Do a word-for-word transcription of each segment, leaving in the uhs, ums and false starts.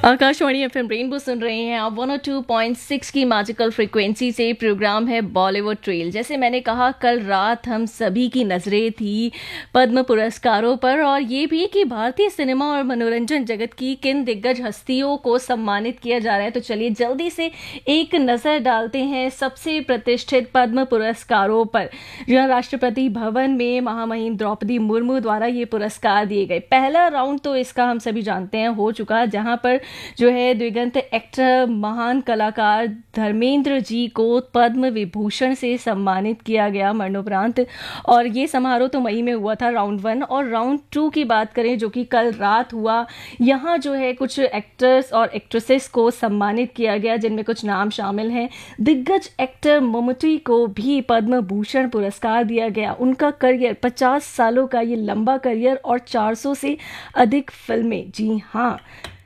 Akashvani FM rainbow सुन रहे हैं आप one O two point six की मैजिकल फ्रीक्वेंसी से। प्रोग्राम है बॉलीवुड ट्रेल। जैसे मैंने कहा, कल रात हम सभी की नज़रें थी पद्म पुरस्कारों पर, और ये भी कि भारतीय सिनेमा और मनोरंजन जगत की किन दिग्गज हस्तियों को सम्मानित किया जा रहा है। तो चलिए जल्दी से एक नज़र डालते हैं सबसे प्रतिष्ठित पद्म पुरस्कारों पर, जहाँ राष्ट्रपति भवन में महामहिम द्रौपदी मुर्मू द्वारा ये पुरस्कार दिए गए। पहला राउंड तो इसका हम सभी जानते हैं हो चुका, जहाँ पर जो है दिवंगत एक्टर महान कलाकार धर्मेंद्र जी को पद्म विभूषण से सम्मानित किया गया मरणोपरांत। और ये समारोह तो मई में हुआ था, राउंड वन। और राउंड टू की बात करें जो कि कल रात हुआ, यहाँ जो है कुछ एक्टर्स और एक्ट्रेसेस को सम्मानित किया गया, जिनमें कुछ नाम शामिल हैं। दिग्गज एक्टर ममूटी को भी पद्म भूषण पुरस्कार दिया गया। उनका करियर पचास सालों का ये लंबा करियर और चार सौ से अधिक फिल्में। जी हाँ,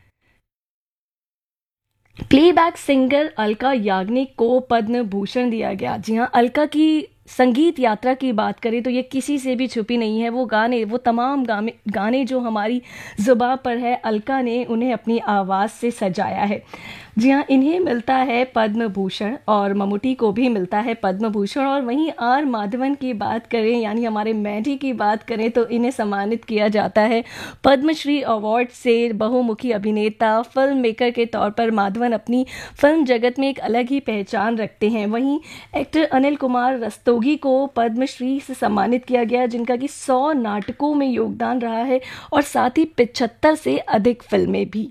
प्लेबैक सिंगर अलका याग्निक को पद्म भूषण दिया गया। जी हाँ, अलका की संगीत यात्रा की बात करें तो ये किसी से भी छुपी नहीं है। वो गाने वो तमाम गाने गाने जो हमारी ज़ुबान पर है, अलका ने उन्हें अपनी आवाज़ से सजाया है। जी हाँ, इन्हें मिलता है पद्म भूषण और ममूटी को भी मिलता है पद्म भूषण। और वहीं आर माधवन की बात करें, यानी हमारे मैडी की बात करें, तो इन्हें सम्मानित किया जाता है पद्मश्री अवार्ड से। बहुमुखी अभिनेता, फिल्म मेकर के तौर पर माधवन अपनी फिल्म जगत में एक अलग ही पहचान रखते हैं। वहीं एक्टर अनिल कुमार रस्तोगी को पद्मश्री से सम्मानित किया गया, जिनका कि सौ नाटकों में योगदान रहा है और साथ ही पिछहत्तर से अधिक फिल्में भी।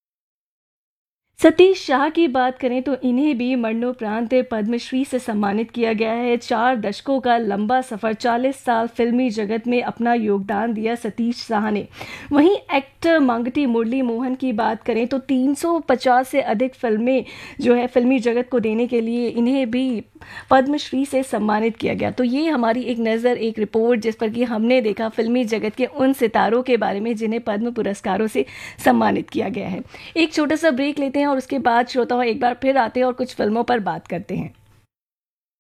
सतीश शाह की बात करें तो इन्हें भी मरणोपरांत पद्मश्री से सम्मानित किया गया है। चार दशकों का लंबा सफ़र, चालीस साल फिल्मी जगत में अपना योगदान दिया सतीश शाह ने। वहीं एक्टर मांगटी मुरली मोहन की बात करें तो तीन सौ पचास से अधिक फिल्में जो है फिल्मी जगत को देने के लिए इन्हें भी पद्मश्री से सम्मानित किया गया। तो ये हमारी एक नज़र, एक रिपोर्ट जिस पर कि हमने देखा फिल्मी जगत के उन सितारों के बारे में जिन्हें पद्म पुरस्कारों से सम्मानित किया गया है। एक छोटा सा ब्रेक लेते हैं और उसके बाद श्रोताओं एक बार फिर आते हैं और कुछ फिल्मों पर बात करते हैं।